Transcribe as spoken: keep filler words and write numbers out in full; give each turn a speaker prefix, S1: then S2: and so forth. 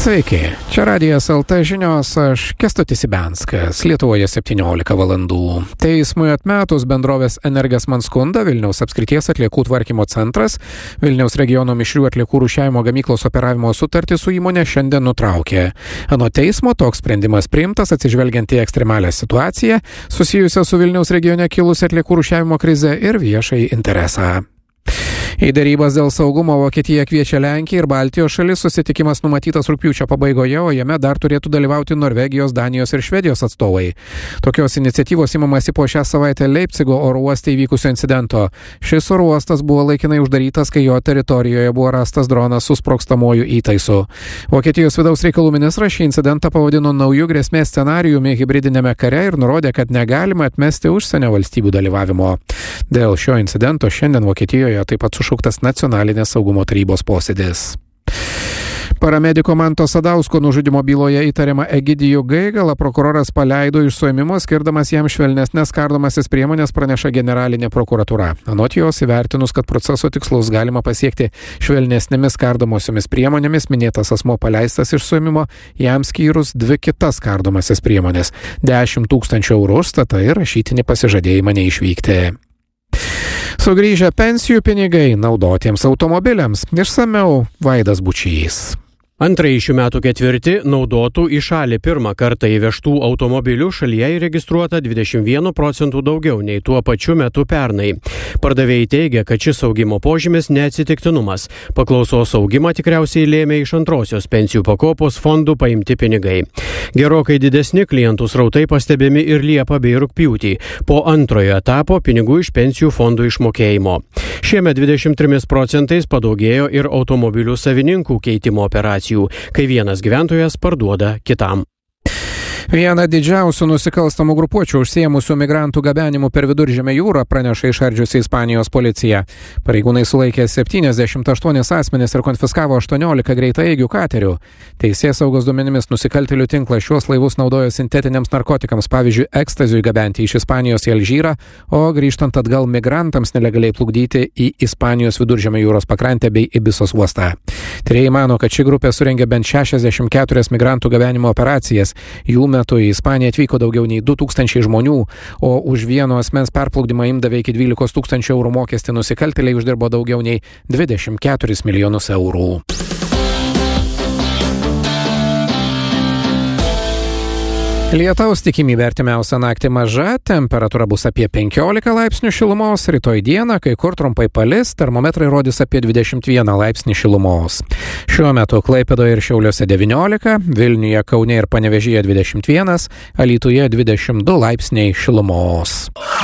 S1: Sveiki, čia Radijas el te žinios, aš Kęstutis Ibenskas, Lietuvoje septyniolika valandų. Teismui atmetus bendrovės Energesman skundą, Vilniaus apskrities atliekų tvarkymo centras Vilniaus regiono mišrių atliekų rūšiavimo gamyklos operavimo sutartį su įmonė šiandien nutraukė. Anot teismo, toks sprendimas priimtas atsižvelgiant į ekstremalią situaciją susijusią su Vilniaus regione kilusia atliekų rūšiavimo krize ir viešai interesą. Į dėrybas dėl saugumo Vokietija kviečia Lenkiją ir Baltijos šalis. Susitikimas numatytas rugpjūčio pabaigoje, o jame dar turėtų dalyvauti Norvegijos, Danijos ir Švedijos atstovai. Tokios iniciatyvos imamasi po šią savaitę Leipcigo oro uoste įvykusio incidento. Šis oro uostas buvo laikinai uždarytas, kai jo teritorijoje buvo rastas dronas su sprogstamuoju įtaisu. Vokietijos vidaus reikalų ministras šį incidentą pavadino naujų grėsmės scenarijumi hibridinėme kare ir nurodė, kad negalima atmesti užsienio valstybių dalyvavimo. Dėl šio incidento šiandien Vokietijoje taip pat sušauktas nacionalinės saugumo tarybos posėdis. Paramediko Manto Sadausko nužudymo byloje įtariamą Egidijų Gaigalą prokuroras paleido iš suėmimo, skirdamas jam švelnesnės kardomąsias priemonės, praneša generalinė prokuratūra. Anot jos, įvertinus, kad proceso tikslus galima pasiekti švelnesnėmis kardomosiomis priemonėmis, minėtas asmuo paleistas iš suėmimo, jam skyrus dvi kitas kardomąsias priemonės – dešimt tūkstančių eurų užstatą ir rašytinį pasižadėjimą neišvykti. Sugrįžę pensijų pinigai naudotiems automobiliams. Išsamiau Vaidas Bučys.
S2: Antrąjį šių metų ketvirtį naudotų į šalį pirmą kartą įvežtų automobilių šalyje įregistruota dvidešimt vienu procentu daugiau nei tuo pačiu metu pernai. Pardavėjai teigia, kad šis augimo požymis neatsitiktinumas. Paklausos augimą tikriausiai lėmė iš antrosios pensijų pakopos fondų paimti pinigai. Gerokai didesni klientų srautai pastebimi ir Liepą bei rugpjūtį, po antrojo etapo pinigų iš pensijų fondų išmokėjimo. Šiemet dvidešimt trimis procentais padaugėjo ir automobilių savininkų keitimo operacijų, kai vienas gyventojas parduoda kitam.
S1: Viena didžiausių nusikalstamų grupuočių užsiėmusių migrantų gabenimu per Viduržemio jūrą praneša išardžiusi Ispanijos policija. Pareigūnai sulaikė septyniasdešimt aštuonis asmenis ir konfiskavo aštuoniolika greitaeigių katerių. Teisėsaugos duomenimis nusikaltėlių tinklas šiuos laivus naudojo sintetiniams narkotikams, pavyzdžiui, ekstaziui gabenti iš Ispanijos į Alžyrą, o grįžtant atgal migrantams nelegaliai plukdyti į Ispanijos Viduržemio jūros pakrantę bei Ibisos uostą. Tyrėjai mano, kad ši grupė surengė bent šešiasdešimt keturias migrantų gabenimo operacijas. Jų metu į Ispaniją atvyko daugiau nei du tūkstančiai žmonių, o už vieno asmens perplukdymą imdavę iki dvylikos tūkstančių eurų mokestį nusikaltėliai uždirbo daugiau nei dvidešimt keturis milijonus eurų. Lietaus tikimybė artimiausią naktį maža, temperatūra bus apie penkiolika laipsnių šilumos, rytoj dieną kai kur trumpai palis, termometrai rodys apie dvidešimt vieną laipsnį šilumos. Šiuo metu Klaipėdoje ir Šiauliuose devyniolika, Vilniuje, Kaune ir Panevėžyje dvidešimt vienas, Alytuje dvidešimt du laipsniai šilumos.